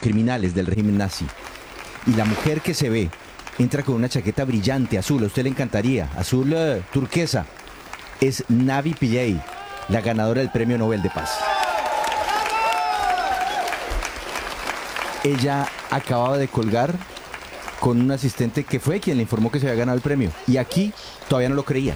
criminales del régimen nazi. Y la mujer que se ve entra con una chaqueta brillante, azul, a usted le encantaría, azul turquesa. Es Navi Pillay, la ganadora del Premio Nobel de Paz. Ella acababa de colgar con un asistente que fue quien le informó que se había ganado el premio. Y aquí todavía no lo creía.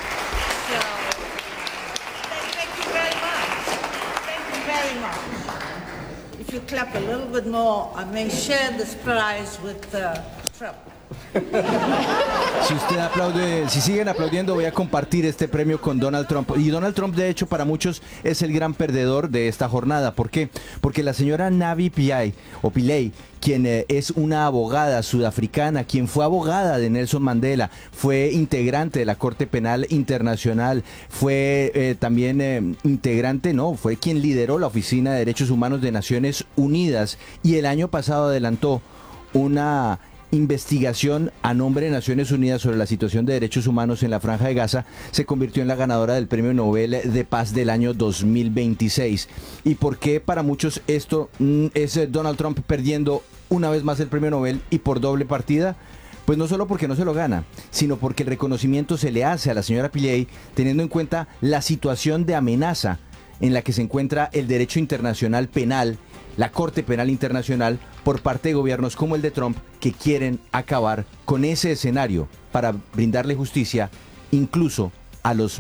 If you clap a little bit more, I may share this prize with Trump. Si usted aplaude, si siguen aplaudiendo, voy a compartir este premio con Donald Trump. Y Donald Trump, de hecho, para muchos es el gran perdedor de esta jornada. ¿Por qué? Porque la señora Navi Pillay, quien es una abogada sudafricana, quien fue abogada de Nelson Mandela, fue integrante de la Corte Penal Internacional, fue también integrante, fue quien lideró la Oficina de Derechos Humanos de Naciones Unidas, y el año pasado adelantó una investigación a nombre de Naciones Unidas sobre la situación de derechos humanos en la Franja de Gaza. Se convirtió en la ganadora del Premio Nobel de Paz del año 2026. ¿Y por qué para muchos esto es Donald Trump perdiendo una vez más el Premio Nobel y por doble partida? Pues no solo porque no se lo gana, sino porque el reconocimiento se le hace a la señora Pillay teniendo en cuenta la situación de amenaza en la que se encuentra el derecho internacional penal, la Corte Penal Internacional, por parte de gobiernos como el de Trump, que quieren acabar con ese escenario para brindarle justicia incluso a los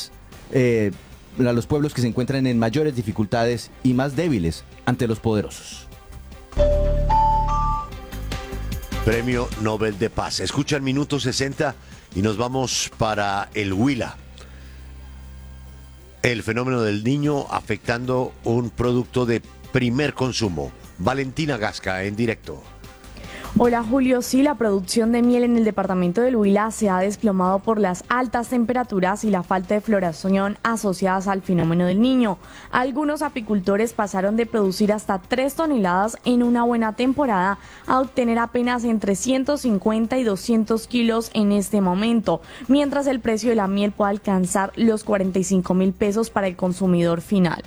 a los pueblos que se encuentran en mayores dificultades y más débiles ante los poderosos. Premio Nobel de Paz. Escucha el minuto 60 y nos vamos para el Huila. El fenómeno del Niño afectando un producto de primer consumo. Valentina Gasca en directo. Hola Julio, sí, la producción de miel en el departamento del Huila se ha desplomado por las altas temperaturas y la falta de floración asociadas al fenómeno del Niño. Algunos apicultores pasaron de producir hasta 3 toneladas en una buena temporada a obtener apenas entre 150 y 200 kilos en este momento, mientras el precio de la miel puede alcanzar los 45.000 pesos para el consumidor final.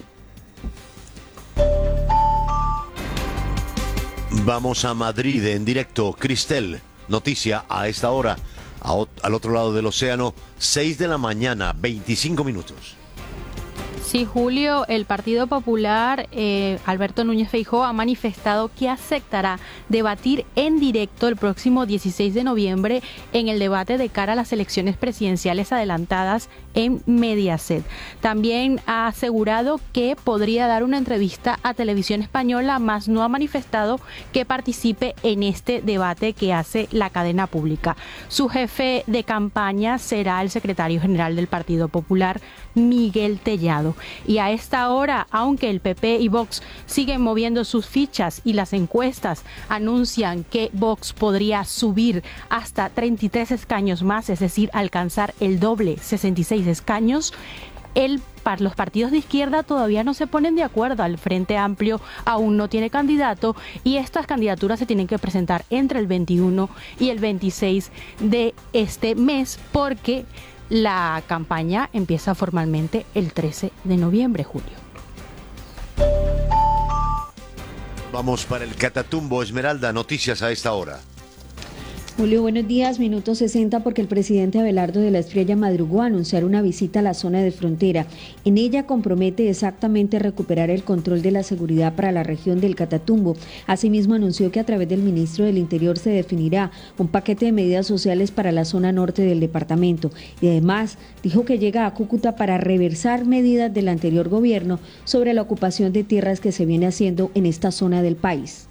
Vamos a Madrid en directo. Cristel, noticia a esta hora, al otro lado del océano, 6 de la mañana, 25 minutos. Sí, Julio, el Partido Popular, Alberto Núñez Feijóo, ha manifestado que aceptará debatir en directo el próximo 16 de noviembre en el debate de cara a las elecciones presidenciales adelantadas en Mediaset. También ha asegurado que podría dar una entrevista a Televisión Española, mas no ha manifestado que participe en este debate que hace la cadena pública. Su jefe de campaña será el secretario general del Partido Popular, Miguel Tellado. Y a esta hora, aunque el PP y Vox siguen moviendo sus fichas y las encuestas anuncian que Vox podría subir hasta 33 escaños más, es decir, alcanzar el doble, 66 escaños, los partidos de izquierda todavía no se ponen de acuerdo. El Frente Amplio aún no tiene candidato y estas candidaturas se tienen que presentar entre el 21 y el 26 de este mes, porque la campaña empieza formalmente el 13 de noviembre, Julio. Vamos para el Catatumbo. Esmeralda, noticias a esta hora. Julio, buenos días. Minuto 60 porque el presidente Abelardo de la Espriella madrugó a anunciar una visita a la zona de frontera. En ella compromete exactamente recuperar el control de la seguridad para la región del Catatumbo. Asimismo, anunció que a través del ministro del Interior se definirá un paquete de medidas sociales para la zona norte del departamento. Y además, dijo que llega a Cúcuta para reversar medidas del anterior gobierno sobre la ocupación de tierras que se viene haciendo en esta zona del país.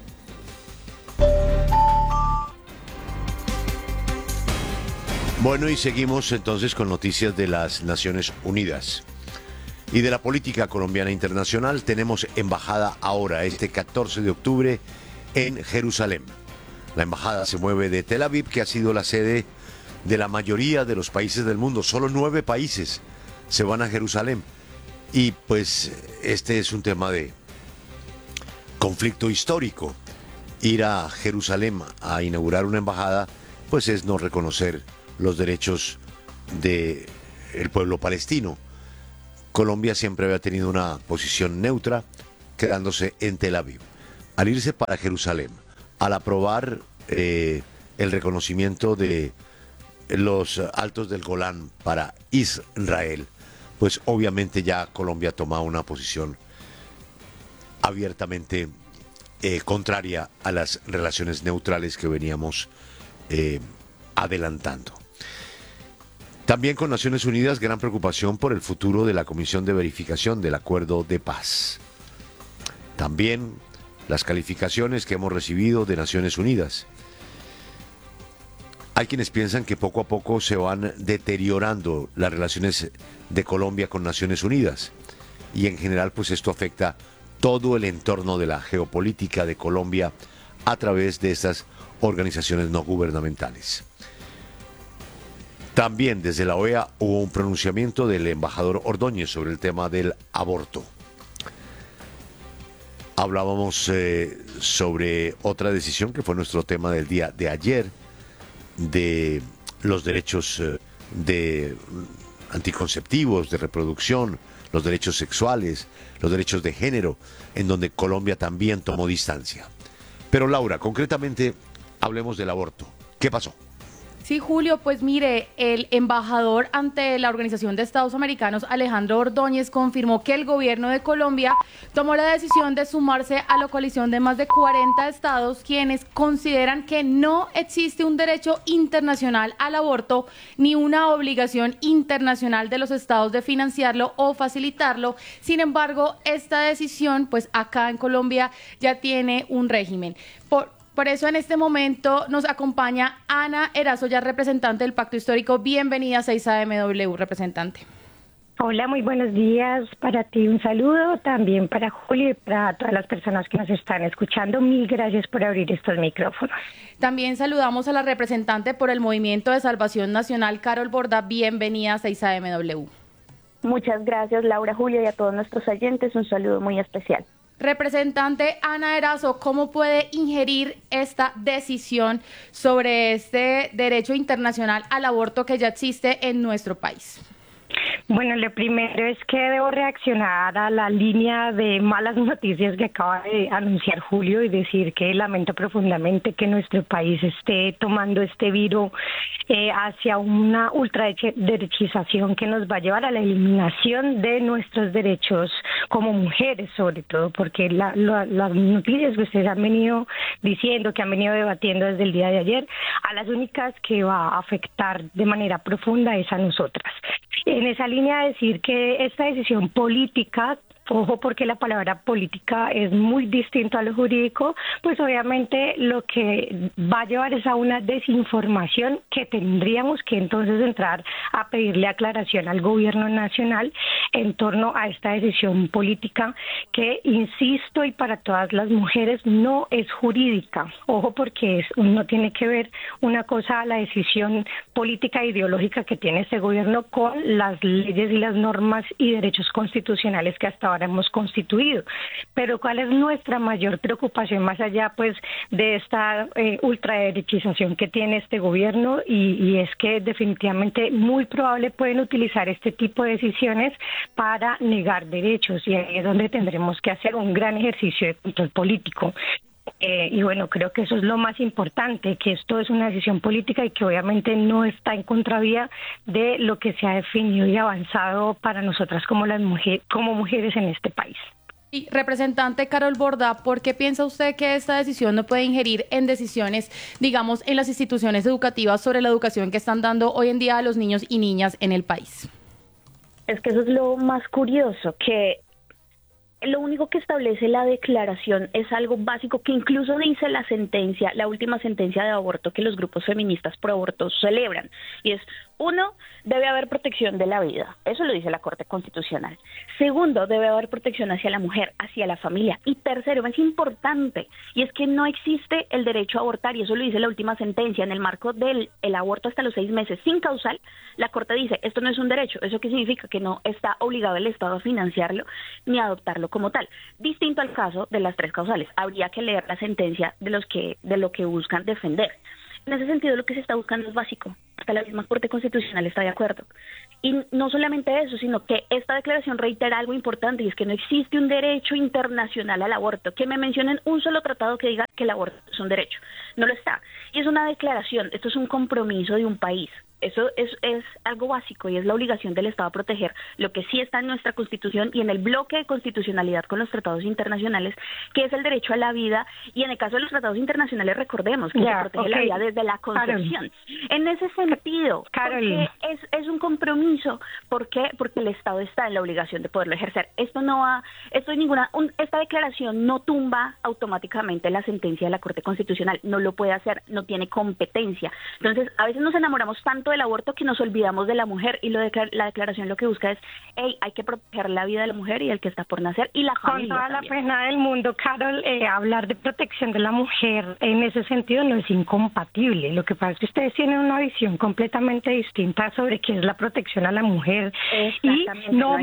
Bueno, y seguimos entonces con noticias de las Naciones Unidas y de la política colombiana internacional. Tenemos embajada ahora, este 14 de octubre, en Jerusalén. La embajada se mueve de Tel Aviv, que ha sido la sede de la mayoría de los países del mundo. Solo 9 países se van a Jerusalén. Y pues este es un tema de conflicto histórico. Ir a Jerusalén a inaugurar una embajada, pues es no reconocer los derechos del pueblo palestino. Colombia siempre había tenido una posición neutra, quedándose en Tel Aviv. al irse para Jerusalén, al aprobar el reconocimiento de los altos del Golán para Israel, pues obviamente ya Colombia toma una posición abiertamente contraria a las relaciones neutrales que veníamos adelantando. También con Naciones Unidas, gran preocupación por el futuro de la Comisión de Verificación del Acuerdo de Paz. También las calificaciones que hemos recibido de Naciones Unidas. Hay quienes piensan que poco a poco se van deteriorando las relaciones de Colombia con Naciones Unidas. Y en general, pues esto afecta todo el entorno de la geopolítica de Colombia a través de estas organizaciones no gubernamentales. También desde la OEA hubo un pronunciamiento del embajador Ordóñez sobre el tema del aborto. Hablábamos sobre otra decisión que fue nuestro tema del día de ayer, de los derechos de anticonceptivos, de reproducción, los derechos sexuales, los derechos de género, en donde Colombia también tomó distancia. Pero Laura, concretamente hablemos del aborto. ¿Qué pasó? Sí, Julio, pues mire, el embajador ante la Organización de Estados Americanos, Alejandro Ordóñez, confirmó que el gobierno de Colombia tomó la decisión de sumarse a la coalición de más de 40 estados quienes consideran que no existe un derecho internacional al aborto ni una obligación internacional de los estados de financiarlo o facilitarlo. Sin embargo, esta decisión, pues acá en Colombia ya tiene un régimen. Por eso en este momento nos acompaña Ana Erazo, ya representante del Pacto Histórico. Bienvenida a 6AMW, representante. Hola, muy buenos días. Para ti un saludo, también para Julio y para todas las personas que nos están escuchando. Mil gracias por abrir estos micrófonos. También saludamos a la representante por el Movimiento de Salvación Nacional, Carol Borda. Bienvenida a 6AMW. Muchas gracias, Laura, Julio, y a todos nuestros oyentes un saludo muy especial. Representante Ana Erazo, ¿cómo puede ingerir esta decisión sobre este derecho internacional al aborto que ya existe en nuestro país? Bueno, lo primero es que debo reaccionar a la línea de malas noticias que acaba de anunciar Julio y decir que lamento profundamente que nuestro país esté tomando este viro hacia una ultraderechización que nos va a llevar a la eliminación de nuestros derechos como mujeres, sobre todo, porque las noticias que ustedes han venido diciendo, que han venido debatiendo desde el día de ayer, a las únicas que va a afectar de manera profunda es a nosotras. En esa línea decir que esta decisión política, ojo porque la palabra política es muy distinto a lo jurídico, pues obviamente lo que va a llevar es a una desinformación que tendríamos que entonces entrar a pedirle aclaración al gobierno nacional en torno a esta decisión política que, insisto, y para todas las mujeres no es jurídica. Ojo porque no tiene que ver una cosa a la decisión política e ideológica que tiene este gobierno con las leyes y las normas y derechos constitucionales que hasta ahora hemos constituido. Pero ¿cuál es nuestra mayor preocupación más allá pues de esta ultraderechización que tiene este gobierno? Y es que definitivamente muy probable pueden utilizar este tipo de decisiones para negar derechos, y ahí es donde tendremos que hacer un gran ejercicio de control político. Y bueno, creo que eso es lo más importante, que esto es una decisión política y que obviamente no está en contravía de lo que se ha definido y avanzado para nosotras como mujeres en este país. Y representante Carol Borda, ¿por qué piensa usted que esta decisión no puede ingerir en decisiones, digamos, en las instituciones educativas sobre la educación que están dando hoy en día a los niños y niñas en el país? Es que eso es lo más curioso, que lo único que establece la declaración es algo básico que incluso dice la sentencia, la última sentencia de aborto que los grupos feministas pro aborto celebran, y es: 1, debe haber protección de la vida, eso lo dice la Corte Constitucional. 2, debe haber protección hacia la mujer, hacia la familia. Y 3, es importante, y es que no existe el derecho a abortar, y eso lo dice la última sentencia. En el marco del aborto hasta los 6 meses sin causal, la Corte dice: esto no es un derecho. ¿Eso qué significa? Que no está obligado el Estado a financiarlo ni a adoptarlo como tal. Distinto al caso de las 3 causales. Habría que leer la sentencia de lo que buscan defender. En ese sentido, lo que se está buscando es básico: hasta la misma Corte Constitucional está de acuerdo. Y no solamente eso, sino que esta declaración reitera algo importante, y es que no existe un derecho internacional al aborto. Que me mencionen un solo tratado que diga que el aborto es un derecho. No lo está. Y es una declaración, esto es un compromiso de un país. Eso es algo básico y es la obligación del Estado a proteger lo que sí está en nuestra Constitución y en el bloque de constitucionalidad con los tratados internacionales, que es el derecho a la vida, y en el caso de los tratados internacionales recordemos que se protege la vida desde la concepción. En ese sentido, porque es un compromiso, ¿por qué? Porque el Estado está en la obligación de poderlo ejercer. Esta declaración no tumba automáticamente la sentencia de la Corte Constitucional, no lo puede hacer, no tiene competencia. Entonces, a veces nos enamoramos tanto del aborto que nos olvidamos de la mujer, y la declaración lo que busca es, hay que proteger la vida de la mujer y el que está por nacer y la familia. Con toda también. la pena del mundo, Carol, hablar de protección de la mujer en ese sentido no es incompatible. Lo que pasa es que ustedes tienen una visión completamente distinta sobre qué es la protección a la mujer, y no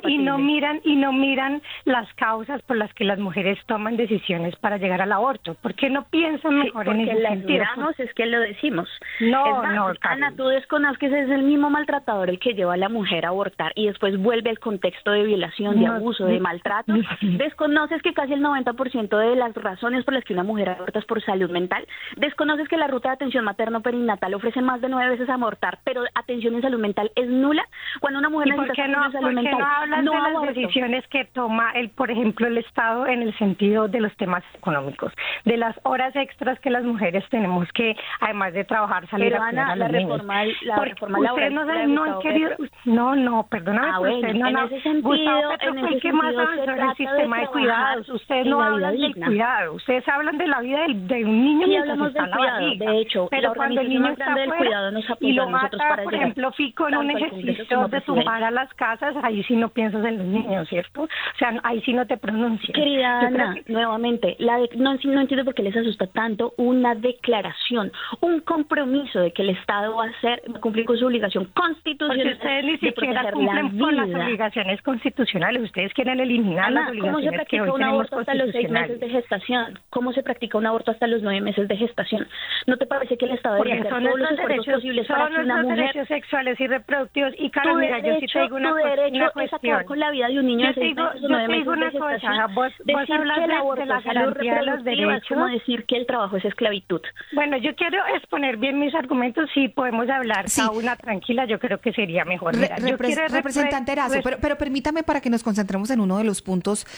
miran las causas por las que las mujeres toman decisiones para llegar al aborto. ¿Por qué no piensan mejor en ese sentido? Miramos, es que lo decimos. No, Ana, tú desconoces, es el mismo maltratador el que lleva a la mujer a abortar y después vuelve al contexto de violación, de abuso, de maltrato. Desconoces que casi el 90% de las razones por las que una mujer aborta es por salud mental. Desconoces que la ruta de atención materno-perinatal ofrece más de 9 veces abortar, pero atención en salud mental es nula. Cuando una mujer necesita atención en salud mental, no hablas de las decisiones que toma por ejemplo, el Estado en el sentido de los temas económicos, de las horas extras que las mujeres tenemos que, además de trabajar, salir a cuidar a los niños? La reforma laboral no han querido, perdóname, ustedes no en ese sentido, el que más avanzó en el sistema de cuidados. Ustedes no hablan del cuidado, ustedes hablan de la vida de un niño mientras está en la barriga. De hecho, pero cuando el niño está afuera y lo mata, por ejemplo, Fico en un ejercicio de tumbar a las casas, ahí sí no piensas en los niños, ¿cierto? O sea, ahí sí no te pronuncias. Querida Ana, nuevamente, no entiendo por qué les asusta tanto una declaración, un compromiso de que el Estado va a cumplir con su obligación constitucional. Porque ustedes ni siquiera cumplen con las obligaciones constitucionales, ustedes quieren eliminar las obligaciones que hoy tenemos hasta los 6 meses de gestación? ¿Cómo se practica un aborto hasta los 9 meses de gestación? ¿No te parece que el Estado debería hacer todos los esfuerzos posibles para que una mujer... derechos sexuales y reproductivos? Y Carol, mira, yo sí te digo una cuestión. Con la vida de un niño de 6 meses o 9 meses de gestación. Vos hablas de la garantía de los derechos. Es como decir que el trabajo es esclavitud. Bueno, yo quiero exponer bien mis argumentos. Si podemos hablar a una tranquila, yo creo que sería mejor. Representante Erazo, pero permítame, para que nos concentremos en uno de los puntos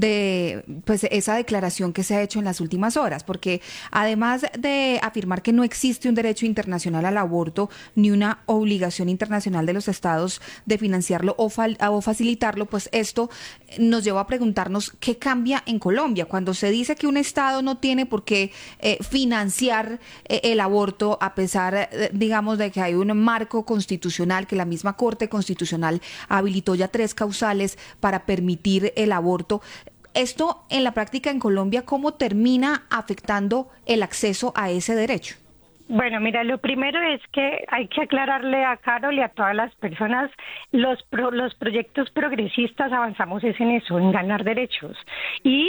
de esa declaración que se ha hecho en las últimas horas, porque además de afirmar que no existe un derecho internacional al aborto ni una obligación internacional de los estados de financiarlo o facilitarlo, pues esto nos lleva a preguntarnos qué cambia en Colombia cuando se dice que un estado no tiene por qué financiar el aborto, a pesar, digamos, de que hay un marco constitucional, que la misma Corte Constitucional habilitó ya 3 causales para permitir el aborto. Esto en la práctica en Colombia, ¿cómo termina afectando el acceso a ese derecho? Bueno, mira, lo primero es que hay que aclararle a Carol y a todas las personas, los proyectos progresistas avanzamos es en eso, en ganar derechos. Y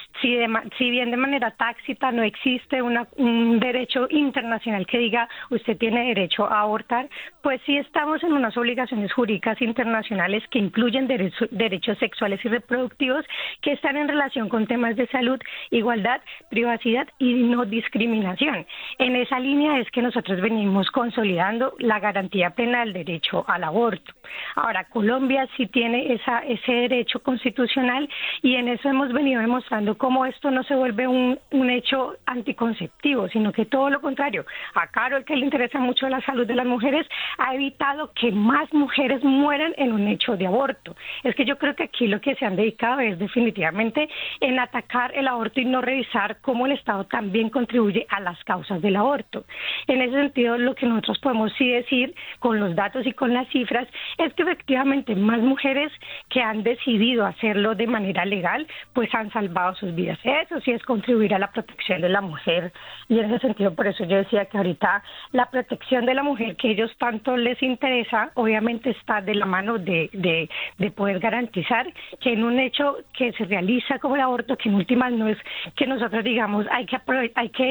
si bien de manera tácita no existe un derecho internacional que diga usted tiene derecho a abortar, pues sí estamos en unas obligaciones jurídicas internacionales que incluyen derechos sexuales y reproductivos que están en relación con temas de salud, igualdad, privacidad y no discriminación. En esa línea es que nosotros venimos consolidando la garantía plena del derecho al aborto. Ahora, Colombia sí tiene ese derecho constitucional y en eso hemos venido demostrando cómo esto no se vuelve un hecho anticonceptivo, sino que todo lo contrario. A Carol, que le interesa mucho la salud de las mujeres, ha evitado que más mujeres mueran en un hecho de aborto. Es que yo creo que aquí lo que se han dedicado es definitivamente en atacar el aborto y no revisar cómo el Estado también contribuye a las causas del aborto. En ese sentido, lo que nosotros podemos sí decir con los datos y con las cifras es que efectivamente más mujeres que han decidido hacerlo de manera legal, pues han salvado sus vidas. Eso sí es contribuir a la protección de la mujer, y en ese sentido por eso yo decía que ahorita la protección de la mujer que ellos tanto les interesa, obviamente está de la mano de poder garantizar que en un hecho que se realiza como el aborto, que en últimas no es que nosotros digamos hay que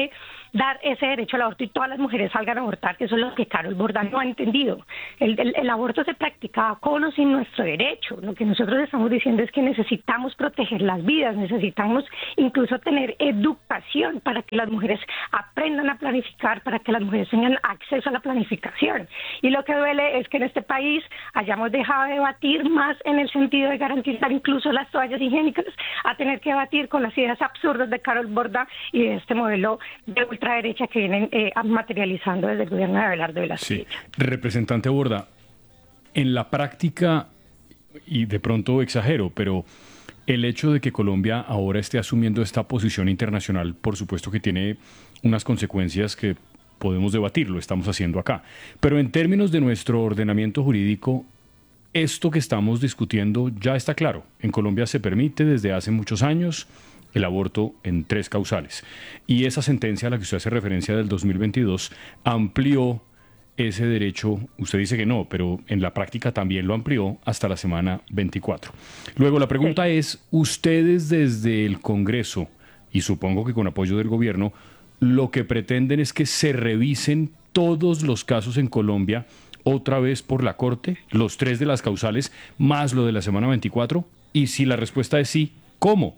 dar ese derecho al aborto y todas las mujeres salgan a abortar, que eso es lo que Carol Borda no ha entendido. El aborto se practicaba con o sin nuestro derecho. Lo que nosotros estamos diciendo es que necesitamos proteger las vidas, necesitamos incluso tener educación para que las mujeres aprendan a planificar, para que las mujeres tengan acceso a la planificación. Y lo que duele es que en este país hayamos dejado de debatir más en el sentido de garantizar incluso las toallas higiénicas, a tener que debatir con las ideas absurdas de Carol Borda y de este modelo de ultraderecha que vienen materializando desde el gobierno de Abelardo de la Espriella. Representante Borda, en la práctica, y de pronto exagero, pero el hecho de que Colombia ahora esté asumiendo esta posición internacional, por supuesto que tiene unas consecuencias que podemos debatir, lo estamos haciendo acá. Pero en términos de nuestro ordenamiento jurídico, esto que estamos discutiendo ya está claro. En Colombia se permite desde hace muchos años el aborto en 3 causales. Y esa sentencia a la que usted hace referencia del 2022 amplió ese derecho, usted dice que no, pero en la práctica también lo amplió hasta la semana 24. Luego la pregunta es, ustedes desde el Congreso, y supongo que con apoyo del gobierno, lo que pretenden es que se revisen todos los casos en Colombia otra vez por la Corte, los 3 de las causales, más lo de la semana 24, y si la respuesta es sí, ¿cómo?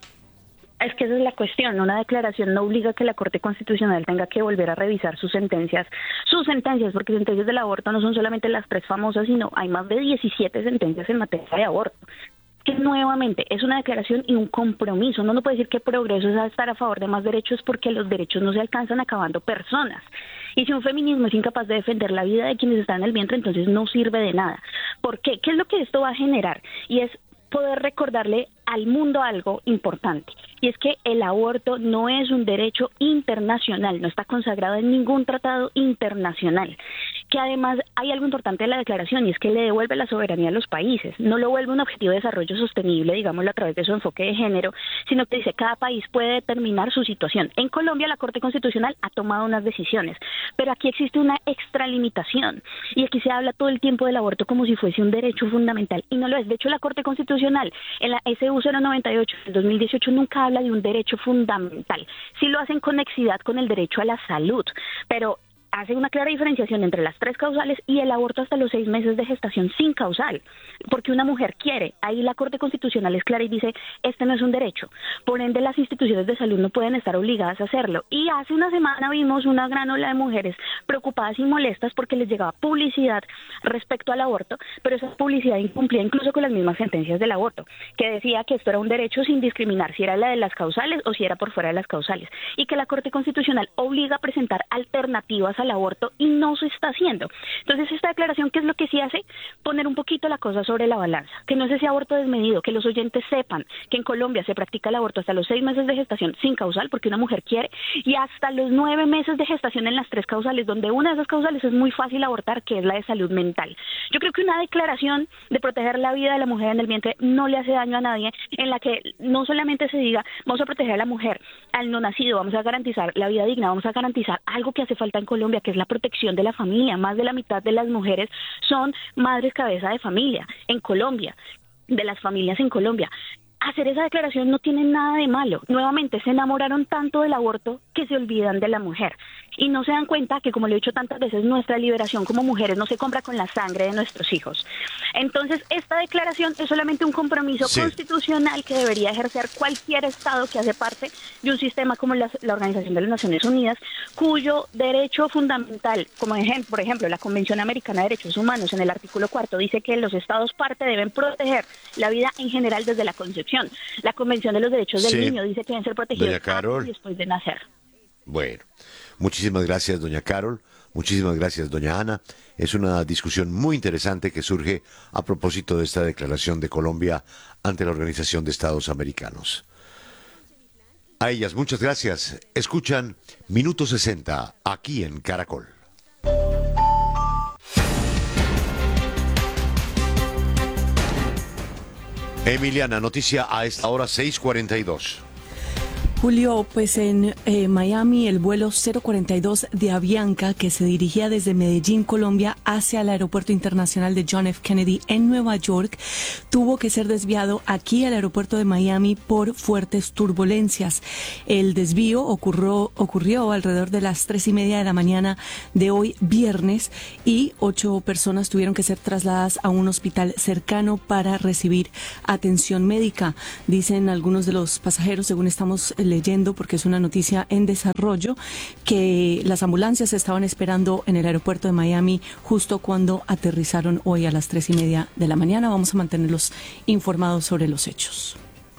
Es que esa es la cuestión. Una declaración no obliga a que la Corte Constitucional tenga que volver a revisar sus sentencias, porque sentencias del aborto no son solamente las 3 famosas, sino hay más de 17 sentencias en materia de aborto. Que nuevamente es una declaración y un compromiso. Uno no puede decir que progreso es estar a favor de más derechos, porque los derechos no se alcanzan acabando personas. Y si un feminismo es incapaz de defender la vida de quienes están en el vientre, entonces no sirve de nada. ¿Por qué? ¿Qué es lo que esto va a generar? Y es poder recordarle al mundo algo importante, y es que el aborto no es un derecho internacional, no está consagrado en ningún tratado internacional, que además hay algo importante de la declaración, y es que le devuelve la soberanía a los países, no lo vuelve un objetivo de desarrollo sostenible, digámoslo a través de su enfoque de género, sino que dice cada país puede determinar su situación. En Colombia la Corte Constitucional ha tomado unas decisiones, pero aquí existe una extralimitación, y aquí se habla todo el tiempo del aborto como si fuese un derecho fundamental, y no lo es. De hecho, la Corte Constitucional en la SU 098 del 2018 nunca habla de un derecho fundamental. Sí lo hacen con nexidad con el derecho a la salud, pero hace una clara diferenciación entre las 3 causales y el aborto hasta los 6 meses de gestación sin causal, porque una mujer quiere. Ahí la Corte Constitucional es clara y dice, este no es un derecho. Por ende, las instituciones de salud no pueden estar obligadas a hacerlo. Y hace una semana vimos una gran ola de mujeres preocupadas y molestas porque les llegaba publicidad respecto al aborto, pero esa publicidad incumplía incluso con las mismas sentencias del aborto, que decía que esto era un derecho sin discriminar si era la de las causales o si era por fuera de las causales, y que la Corte Constitucional obliga a presentar alternativas al aborto, y no se está haciendo. Entonces, esta declaración, ¿qué es lo que sí hace? Poner un poquito la cosa sobre la balanza, que no es ese aborto desmedido, que los oyentes sepan que en Colombia se practica el aborto hasta los 6 meses de gestación sin causal, porque una mujer quiere, y hasta los 9 meses de gestación en las 3 causales, donde una de esas causales es muy fácil abortar, que es la de salud mental. Yo creo que una declaración de proteger la vida de la mujer en el vientre no le hace daño a nadie, en la que no solamente se diga, vamos a proteger a la mujer, al no nacido, vamos a garantizar la vida digna, vamos a garantizar algo que hace falta en Colombia, que es la protección de la familia. Más de la mitad de las mujeres son madres cabeza de familia en Colombia, de las familias en Colombia. Hacer esa declaración no tiene nada de malo. Nuevamente, se enamoraron tanto del aborto que se olvidan de la mujer. Y no se dan cuenta que, como lo he dicho tantas veces, nuestra liberación como mujeres no se compra con la sangre de nuestros hijos. Entonces, esta declaración es solamente un compromiso constitucional que debería ejercer cualquier Estado que hace parte de un sistema como la Organización de las Naciones Unidas, cuyo derecho fundamental, como por ejemplo, la Convención Americana de Derechos Humanos, en el artículo 4, dice que los Estados parte deben proteger la vida en general desde la concepción. La Convención de los Derechos del Niño dice que deben ser protegidos antes y después de nacer. Bueno, muchísimas gracias, doña Carol. Muchísimas gracias, doña Ana. Es una discusión muy interesante que surge a propósito de esta declaración de Colombia ante la Organización de Estados Americanos. A ellas, muchas gracias. Escuchan Minuto 60 aquí en Caracol. Emiliana, noticia a esta hora 6:42. Julio, pues en Miami el vuelo 042 de Avianca que se dirigía desde Medellín, Colombia, hacia el aeropuerto internacional de John F. Kennedy en Nueva York tuvo que ser desviado aquí al aeropuerto de Miami por fuertes turbulencias. El desvío ocurrió alrededor de las 3:30 de la mañana de hoy viernes y 8 personas tuvieron que ser trasladadas a un hospital cercano para recibir atención médica. Dicen algunos de los pasajeros, según estamos leyendo, porque es una noticia en desarrollo, que las ambulancias estaban esperando en el aeropuerto de Miami justo cuando aterrizaron hoy a las 3:30 de la mañana. Vamos a mantenerlos informados sobre los hechos.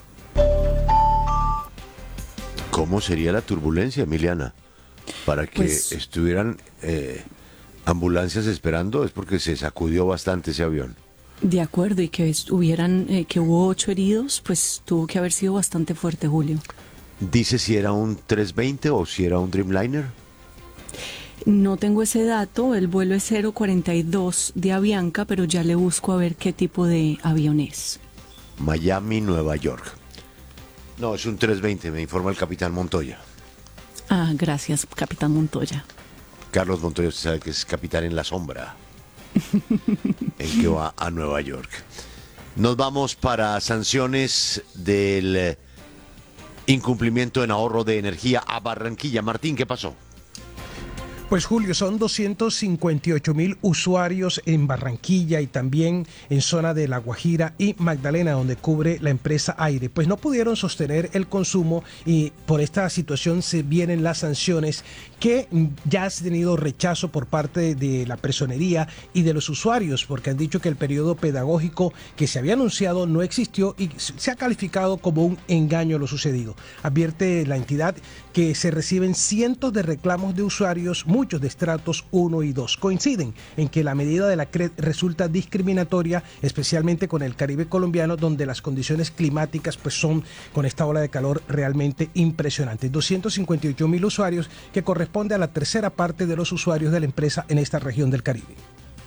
¿Cómo sería la turbulencia, Emiliana? Para que estuvieran ambulancias esperando, es porque se sacudió bastante ese avión. De acuerdo, y que que hubo 8 heridos, pues tuvo que haber sido bastante fuerte, Julio. ¿Dice si era un 320 o si era un Dreamliner? No tengo ese dato, el vuelo es 042 de Avianca, pero ya le busco a ver qué tipo de avión es. Miami, Nueva York. No, es un 320, me informa el capitán Montoya. Ah, gracias, capitán Montoya. Carlos Montoya, usted sabe que es capitán en la sombra, el que va a Nueva York. Nos vamos para sanciones del incumplimiento en ahorro de energía a Barranquilla. Martín, ¿qué pasó? Pues Julio, son 258.000 usuarios en Barranquilla y también en zona de La Guajira y Magdalena, donde cubre la empresa Aire. Pues no pudieron sostener el consumo y por esta situación se vienen las sanciones que ya ha tenido rechazo por parte de la personería y de los usuarios, porque han dicho que el periodo pedagógico que se había anunciado no existió y se ha calificado como un engaño lo sucedido. Advierte la entidad que se reciben cientos de reclamos de usuarios, muchos de estratos 1 y 2. Coinciden en que la medida de la CRED resulta discriminatoria, especialmente con el Caribe colombiano, donde las condiciones climáticas pues son, con esta ola de calor, realmente impresionantes. 258.000 usuarios, que corresponde a la tercera parte de los usuarios de la empresa en esta región del Caribe.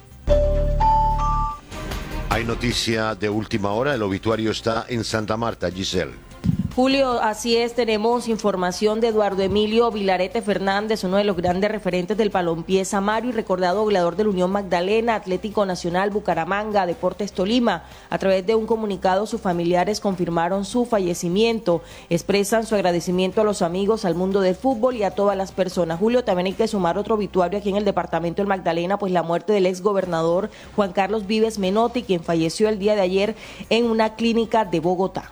Hay noticia de última hora, el obituario está en Santa Marta, Giselle. Julio, así es, tenemos información de Eduardo Emilio Vilarete Fernández, uno de los grandes referentes del balompié samario y recordado goleador del Unión Magdalena, Atlético Nacional, Bucaramanga, Deportes Tolima. A través de un comunicado, sus familiares confirmaron su fallecimiento. Expresan su agradecimiento a los amigos, al mundo del fútbol y a todas las personas. Julio, también hay que sumar otro obituario aquí en el departamento del Magdalena, pues la muerte del exgobernador Juan Carlos Vives Menotti, quien falleció el día de ayer en una clínica de Bogotá.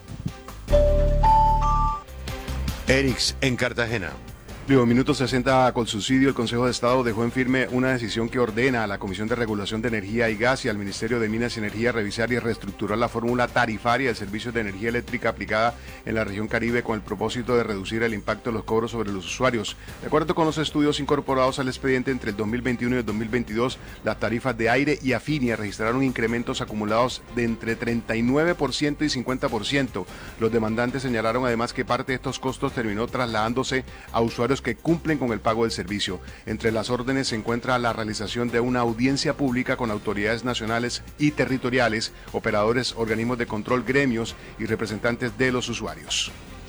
Erix, en Cartagena. Minuto 60 con subsidio, el Consejo de Estado dejó en firme una decisión que ordena a la Comisión de Regulación de Energía y Gas y al Ministerio de Minas y Energía revisar y reestructurar la fórmula tarifaria de servicios de energía eléctrica aplicada en la región Caribe con el propósito de reducir el impacto de los cobros sobre los usuarios. De acuerdo con los estudios incorporados al expediente, entre el 2021 y el 2022, las tarifas de aire y Afinia registraron incrementos acumulados de entre 39% y 50%. Los demandantes señalaron además que parte de estos costos terminó trasladándose a usuarios que cumplen con el pago del servicio. Entre las órdenes se encuentra la realización de una audiencia pública con autoridades nacionales y territoriales, operadores, organismos de control, gremios y representantes de los usuarios.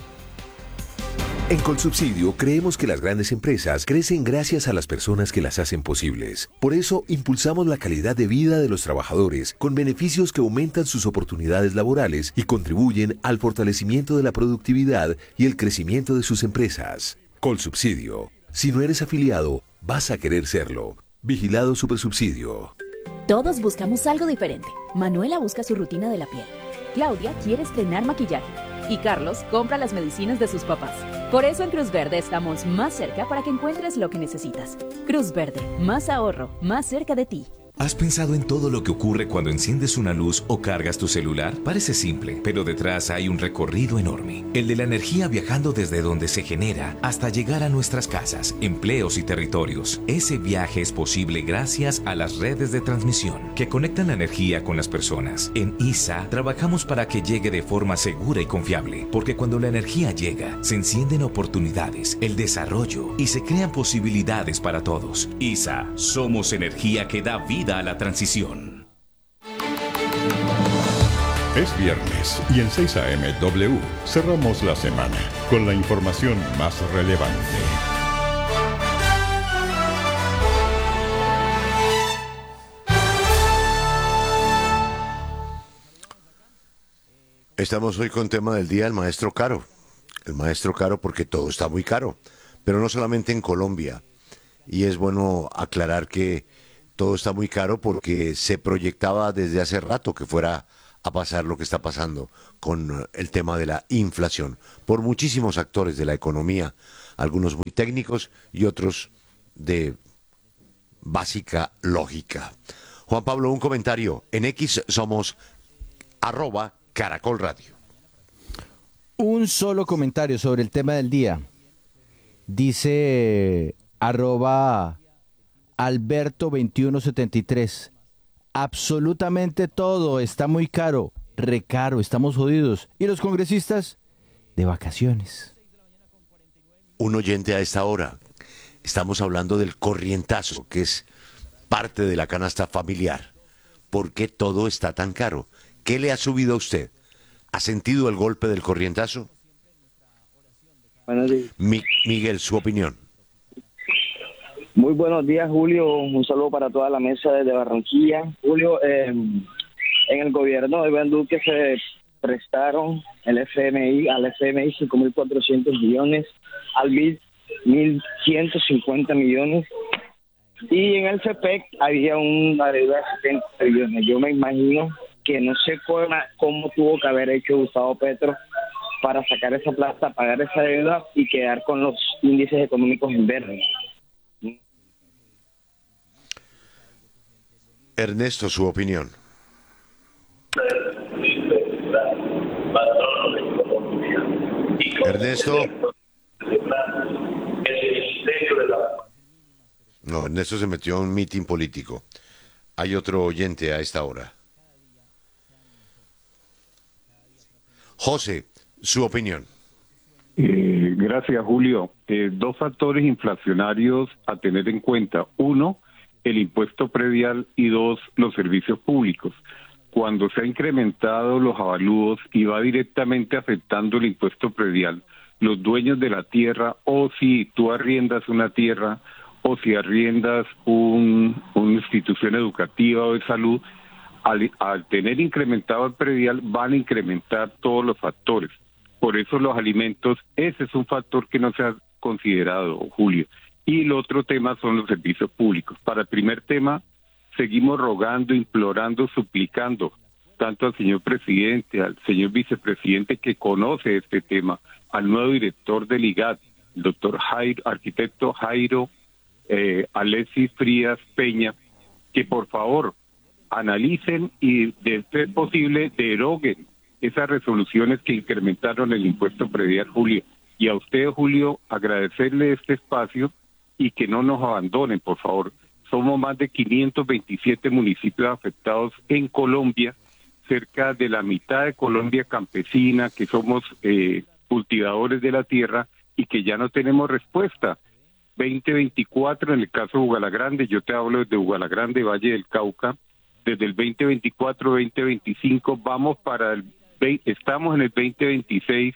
En Colsubsidio creemos que las grandes empresas crecen gracias a las personas que las hacen posibles. Por eso impulsamos la calidad de vida de los trabajadores con beneficios que aumentan sus oportunidades laborales y contribuyen al fortalecimiento de la productividad y el crecimiento de sus empresas. Colsubsidio. Si no eres afiliado, vas a querer serlo. Vigilado Supersubsidio. Todos buscamos algo diferente. Manuela busca su rutina de la piel. Claudia quiere estrenar maquillaje. Y Carlos compra las medicinas de sus papás. Por eso en Cruz Verde estamos más cerca para que encuentres lo que necesitas. Cruz Verde, más ahorro, más cerca de ti. ¿Has pensado en todo lo que ocurre cuando enciendes una luz o cargas tu celular? Parece simple, pero detrás hay un recorrido enorme. El de la energía viajando desde donde se genera hasta llegar a nuestras casas, empleos y territorios. Ese viaje es posible gracias a las redes de transmisión que conectan la energía con las personas. En ISA trabajamos para que llegue de forma segura y confiable, porque cuando la energía llega, se encienden oportunidades, el desarrollo y se crean posibilidades para todos. ISA, somos energía que da vida a la transición. Es viernes y en 6 AM W cerramos la semana con la información más relevante. Estamos hoy con tema del día, el maestro caro. El maestro caro porque todo está muy caro, pero no solamente en Colombia. Y es bueno aclarar que todo está muy caro porque se proyectaba desde hace rato que fuera a pasar lo que está pasando con el tema de la inflación por muchísimos actores de la economía, algunos muy técnicos y otros de básica lógica. Juan Pablo, un comentario. En X somos @Caracol Radio. Un solo comentario sobre el tema del día. Dice @Alberto2173. Absolutamente todo está muy caro, recaro, estamos jodidos. ¿Y los congresistas? De vacaciones. Un oyente a esta hora. Estamos hablando del corrientazo, que es parte de la canasta familiar. ¿Por qué todo está tan caro? ¿Qué le ha subido a usted? ¿Ha sentido el golpe del corrientazo? Miguel, su opinión. Muy buenos días, Julio. Un saludo para toda la mesa desde Barranquilla. Julio, en el gobierno de Iván Duque se prestaron al FMI 5.400 millones, al BID 1.150 millones, y en el FEPEC había una deuda de 70 millones. Yo me imagino que no sé cómo tuvo que haber hecho Gustavo Petro para sacar esa plata, pagar esa deuda y quedar con los índices económicos en verde. Ernesto, su opinión. Ernesto. No, Ernesto se metió a un mitin político. Hay otro oyente a esta hora. José, su opinión. Gracias, Julio. Dos factores inflacionarios a tener en cuenta. Uno, el impuesto predial, y dos, los servicios públicos. Cuando se ha incrementado los avalúos y va directamente afectando el impuesto predial, los dueños de la tierra, o si tú arriendas una tierra, o si arriendas una institución educativa o de salud, al tener incrementado el predial, van a incrementar todos los factores. Por eso los alimentos, ese es un factor que no se ha considerado, Julio. Y el otro tema son los servicios públicos. Para el primer tema, seguimos rogando, implorando, suplicando, tanto al señor presidente, al señor vicepresidente que conoce este tema, al nuevo director del IGAT, el doctor arquitecto Jairo Alexis Frías Peña, que por favor analicen y, de ser posible, deroguen esas resoluciones que incrementaron el impuesto predial, Julio. Y a usted, Julio, agradecerle este espacio y que no nos abandonen, por favor. Somos más de 527 municipios afectados en Colombia, cerca de la mitad de Colombia campesina, que somos cultivadores de la tierra y que ya no tenemos respuesta. 2024 en el caso de Ugalagrande, yo te hablo desde Ugalagrande, Valle del Cauca, desde el 2024-2025 estamos en el 2026,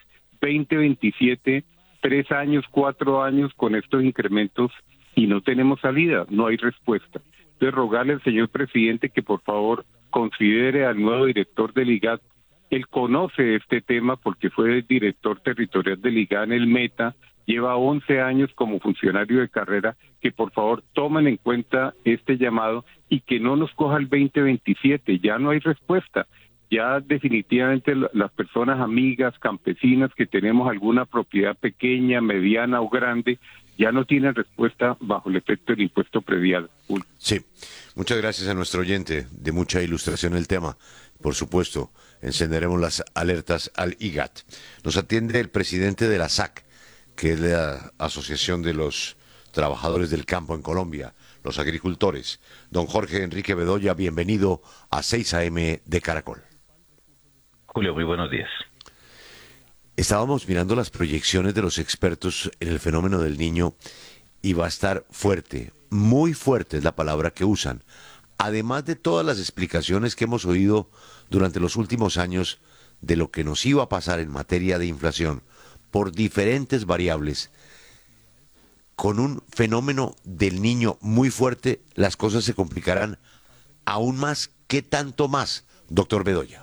2027, 3 años, 4 años con estos incrementos y no tenemos salida, no hay respuesta. Entonces rogarle al señor presidente que por favor considere al nuevo director del IGAT. Él conoce este tema porque fue el director territorial del IGAT en el Meta, lleva 11 años como funcionario de carrera, que por favor tomen en cuenta este llamado y que no nos coja el 2027, ya no hay respuesta. Ya definitivamente las personas amigas, campesinas que tenemos alguna propiedad pequeña, mediana o grande, ya no tienen respuesta bajo el efecto del impuesto predial. Sí, muchas gracias a nuestro oyente de mucha ilustración el tema. Por supuesto, encenderemos las alertas al IGAT. Nos atiende el presidente de la SAC, que es la Asociación de los Trabajadores del Campo en Colombia, los agricultores. Don Jorge Enrique Bedoya, bienvenido a 6 AM de Caracol. Julio, muy buenos días. Estábamos mirando las proyecciones de los expertos en el fenómeno del Niño y va a estar fuerte, muy fuerte es la palabra que usan, además de todas las explicaciones que hemos oído durante los últimos años de lo que nos iba a pasar en materia de inflación por diferentes variables, con un fenómeno del niño muy fuerte, las cosas se complicarán aún más. ¿Qué tanto más, doctor Bedoya?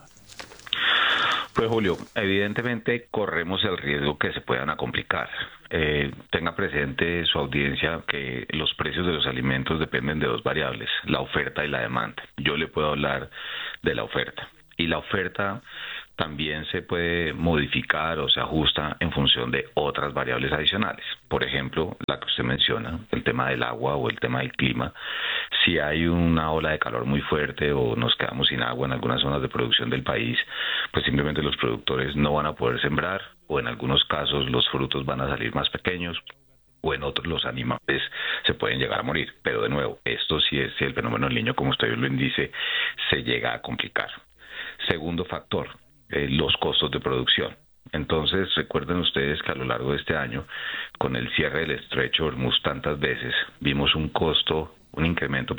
Pues Julio, evidentemente corremos el riesgo que se puedan complicar. Tenga presente su audiencia que los precios de los alimentos dependen de dos variables, la oferta y la demanda. Yo le puedo hablar de la oferta. Y la oferta también se puede modificar o se ajusta en función de otras variables adicionales. Por ejemplo, la que usted menciona, el tema del agua o el tema del clima. Si hay una ola de calor muy fuerte o nos quedamos sin agua en algunas zonas de producción del país, pues simplemente los productores no van a poder sembrar, o en algunos casos los frutos van a salir más pequeños, o en otros los animales se pueden llegar a morir. Pero de nuevo, esto sí es si el fenómeno del Niño, como usted lo indice, se llega a complicar. Segundo factor, los costos de producción. Entonces, recuerden ustedes que a lo largo de este año, con el cierre del estrecho de Hormuz tantas veces, vimos un incremento,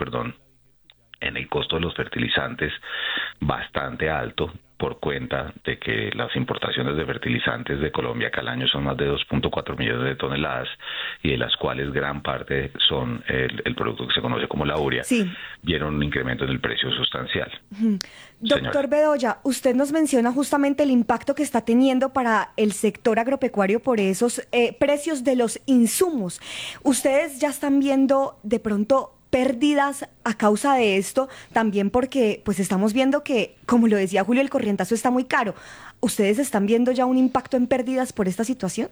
en el costo de los fertilizantes bastante alto, por cuenta de que las importaciones de fertilizantes de Colombia, que al año son más de 2.4 millones de toneladas, y de las cuales gran parte son el producto que se conoce como la urea, vieron un incremento en el precio sustancial. Doctor Bedoya, usted nos menciona justamente el impacto que está teniendo para el sector agropecuario por esos precios de los insumos. ¿Ustedes ya están viendo de pronto pérdidas a causa de esto? También porque pues estamos viendo que, como lo decía Julio, el corrientazo está muy caro. ¿Ustedes están viendo ya un impacto en pérdidas por esta situación?